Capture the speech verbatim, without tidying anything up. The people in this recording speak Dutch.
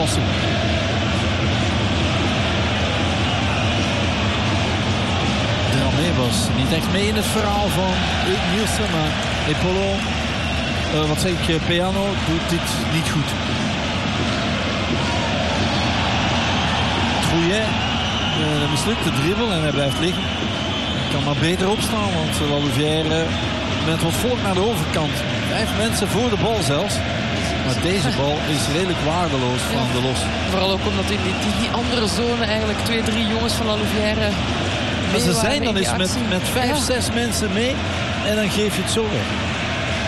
passen. Dramé was niet echt mee in het verhaal van Nielsen, maar Epolo, uh, wat zeg ik, Peano doet dit niet goed. Trouillet uh, mislukt de dribbel en hij blijft liggen. Hij kan maar beter opstaan, want Lalouvière met wat volk naar de overkant. Vijf mensen voor de bal zelfs. Maar deze bal is redelijk waardeloos van ja. de Los. Vooral ook omdat in die, die andere zone eigenlijk twee, drie jongens van Lalouvière. Maar ze zijn dan eens met, met vijf, ja. zes mensen mee en dan geef je het zo weg.